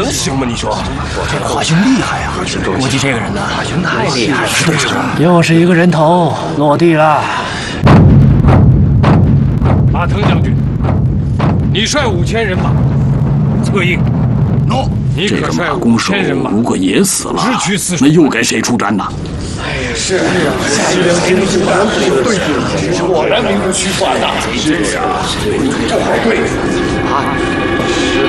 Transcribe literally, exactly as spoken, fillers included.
行吗？你说， 这个华兄厉害啊！估计这个人呢， 华兄太厉害了， 是是。 又是一个人头落地了。 阿腾将军，你率五千人马，策应。 喏， 你这个可率五马弓手千人马， 如果也死了， 直取四川。 那又该谁出战呢？ 是啊，下一辆真是难不有对比，果然名不虚传呐！是啊，这还对啊。